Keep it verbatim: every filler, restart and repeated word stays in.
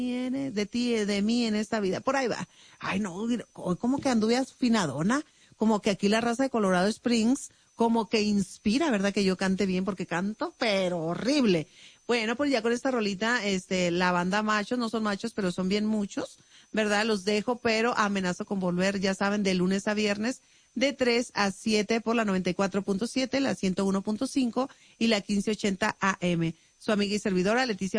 de ti, de mí en esta vida. Por ahí va. Ay, no, hoy como que anduve afinadona, como que aquí la raza de Colorado Springs, como que inspira, ¿verdad? Que yo cante bien, porque canto, pero horrible. Bueno, pues ya con esta rolita, este, la banda Machos, no son machos, pero son bien muchos, ¿verdad? Los dejo, pero amenazo con volver, ya saben, de lunes a viernes, de tres a siete por la noventa y cuatro punto siete, la ciento uno punto cinco y la quince ochenta A M. Su amiga y servidora, Leticia